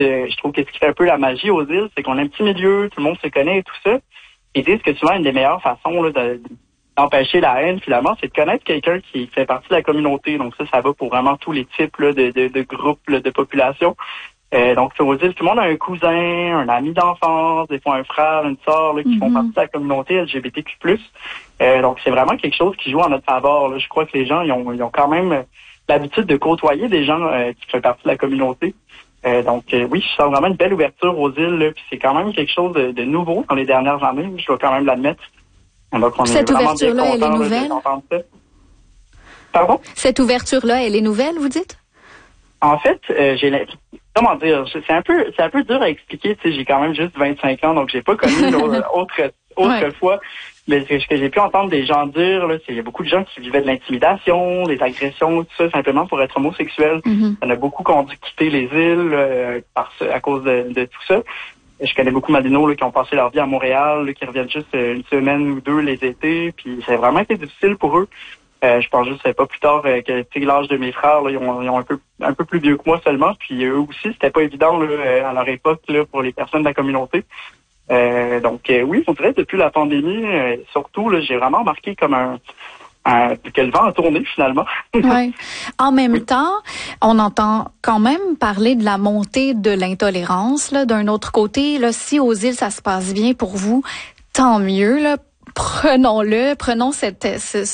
je trouve que ce qui fait un peu la magie aux îles, c'est qu'on a un petit milieu, tout le monde se connaît et tout ça. Ils disent que souvent, une des meilleures façons là, d'empêcher la haine, finalement, c'est de connaître quelqu'un qui fait partie de la communauté. Donc ça va pour vraiment tous les types là, de groupes là, de population. Donc, aux îles, tout le monde a un cousin, un ami d'enfance, des fois un frère, une sœur là, qui font partie de la communauté LGBTQ+. Donc, c'est vraiment quelque chose qui joue en notre faveur. Là. Je crois que les gens, ils ont quand même l'habitude de côtoyer des gens qui font partie de la communauté. Donc, oui, je sens vraiment une belle ouverture aux îles. Là, puis c'est quand même quelque chose de nouveau dans les dernières années. Je dois quand même l'admettre. Donc, on cette ouverture-là, elle est nouvelle? Pardon? Cette ouverture-là, elle est nouvelle, vous dites? En fait, comment dire, c'est un peu dur à expliquer. Tu sais, j'ai quand même juste 25 ans, donc j'ai pas connu autre fois. Mais ce que j'ai pu entendre des gens dire, là, c'est qu'il y a beaucoup de gens qui vivaient de l'intimidation, des agressions, tout ça, simplement pour être homosexuels. Il y en a beaucoup qui ont dû quitter les îles à cause de tout ça. Je connais beaucoup Madino là, qui ont passé leur vie à Montréal, là, qui reviennent juste une semaine ou deux les étés, puis ça a vraiment été difficile pour eux. Je pense juste pas plus tard que l'âge de mes frères, là, ils ont un peu plus vieux que moi seulement, puis eux aussi, c'était pas évident là, à leur époque là, pour les personnes de la communauté. Donc oui, on dirait depuis la pandémie, surtout, là, j'ai vraiment remarqué comme que le vent a tourné finalement. Ouais. En même temps, on entend quand même parler de la montée de l'intolérance. Là, d'un autre côté, là, si aux îles ça se passe bien pour vous, tant mieux. Là, prenons cette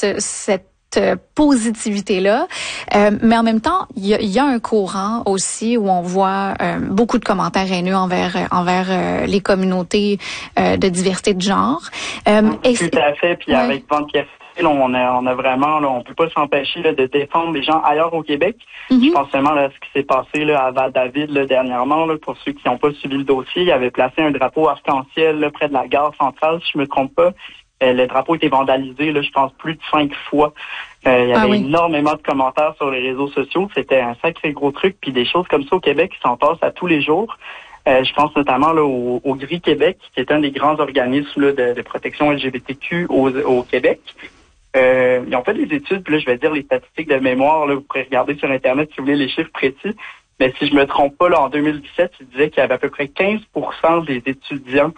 positivité-là. Mais en même temps, il y a un courant aussi où on voit beaucoup de commentaires haineux envers les communautés de diversité de genre. Tout à fait. Puis avec Vente Café, on a vraiment, là, on peut pas s'empêcher là, de défendre les gens ailleurs au Québec. Je pense seulement à ce qui s'est passé là, à Val-David là, dernièrement. Là, pour ceux qui n'ont pas suivi le dossier, il avait placé un drapeau arc-en-ciel là, près de la gare centrale, si je me trompe pas. Le drapeau était vandalisé, là, je pense, plus de 5 fois. Il y avait énormément de commentaires sur les réseaux sociaux. C'était un sacré gros truc. Puis des choses comme ça au Québec qui s'en passent à tous les jours. Je pense notamment là, au Gris Québec, qui est un des grands organismes là, de protection LGBTQ au Québec. Ils ont fait des études, puis là, je vais dire les statistiques de mémoire. Là, vous pourrez regarder sur Internet si vous voulez les chiffres précis. Mais si je me trompe pas, là, en 2017, ils disaient qu'il y avait à peu près 15% des étudiants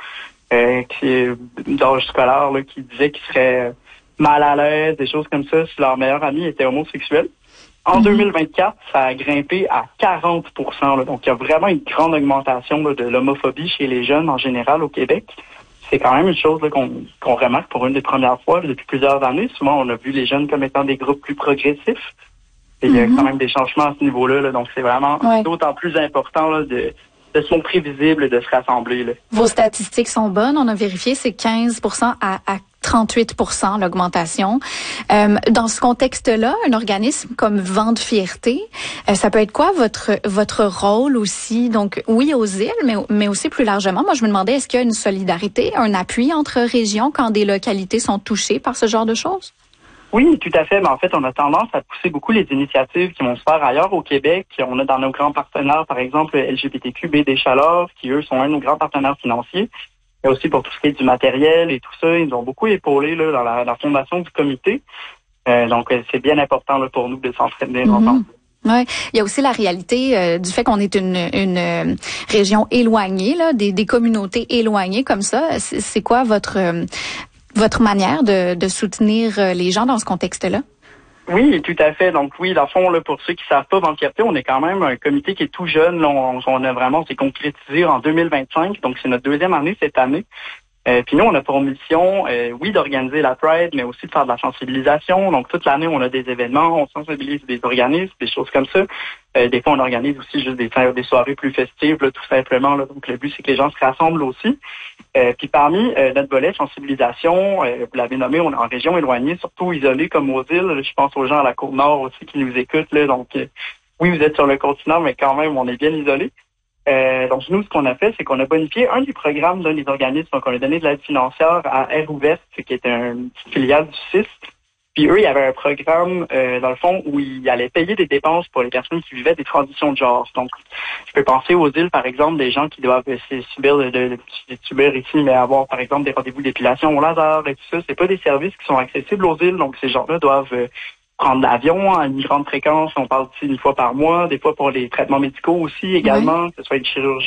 d'âge scolaire là, qui disaient qu'ils seraient mal à l'aise, des choses comme ça, si leur meilleur ami était homosexuel. En 2024, ça a grimpé à 40%. Là, donc, il y a vraiment une grande augmentation là, de l'homophobie chez les jeunes en général au Québec. C'est quand même une chose là, qu'on remarque pour une des premières fois là, depuis plusieurs années. Souvent, on a vu les jeunes comme étant des groupes plus progressifs. Et il y a quand même des changements à ce niveau-là. Là, donc, c'est vraiment d'autant plus important là, de se montrer visible et de se rassembler. Là. Vos statistiques sont bonnes. On a vérifié, c'est 15% à 38% l'augmentation. Dans ce contexte-là, un organisme comme Vent de Fierté, ça peut être quoi votre rôle aussi? Donc, oui, aux îles, mais aussi plus largement. Moi, je me demandais, est-ce qu'il y a une solidarité, un appui entre régions quand des localités sont touchées par ce genre de choses? Oui, tout à fait. Mais en fait, on a tendance à pousser beaucoup les initiatives qui vont se faire ailleurs au Québec. On a dans nos grands partenaires, par exemple, LGBTQ, Baie des Chaleurs, qui, eux, sont un de nos grands partenaires financiers. Mais aussi pour tout ce qui est du matériel et tout ça, ils ont beaucoup épaulé là, dans la fondation du comité. Donc, c'est bien important là, pour nous de s'entraîner ensemble. Ouais, il y a aussi la réalité du fait qu'on est une région éloignée, là, des communautés éloignées comme ça. C'est quoi votre manière de soutenir les gens dans ce contexte-là? Oui, tout à fait. Donc oui, dans le fond, là, pour ceux qui savent pas, Vente Fierté, on est quand même un comité qui est tout jeune. Là, on s'est concrétisé en 2025, donc c'est notre deuxième année cette année. Puis nous, on a pour mission, oui, d'organiser la Pride, mais aussi de faire de la sensibilisation. Donc toute l'année, on a des événements, on sensibilise des organismes, des choses comme ça. Des fois, on organise aussi juste des soirées plus festives, là, tout simplement. Là. Donc le but, c'est que les gens se rassemblent aussi. Puis parmi notre volet sensibilisation, vous l'avez nommé, on est en région éloignée, surtout isolée comme aux îles. Je pense aux gens à la Côte-Nord aussi qui nous écoutent. Là, donc oui, vous êtes sur le continent, mais quand même, on est bien isolés. Donc nous, ce qu'on a fait, c'est qu'on a bonifié un des programmes d'un des organismes. Donc on a donné de l'aide financière à Air Ouverte, qui est une petite filiale du CIS. Puis eux, il y avait un programme, dans le fond, où ils allaient payer des dépenses pour les personnes qui vivaient des transitions de genre. Donc, je peux penser aux îles, par exemple, des gens qui doivent subir ici, mais avoir, par exemple, des rendez-vous d'épilation au laser et tout ça. C'est pas des services qui sont accessibles aux îles, donc ces gens-là doivent prendre l'avion à une grande fréquence. On parle ici une fois par mois, des fois pour les traitements médicaux aussi également, que ce soit une chirurgie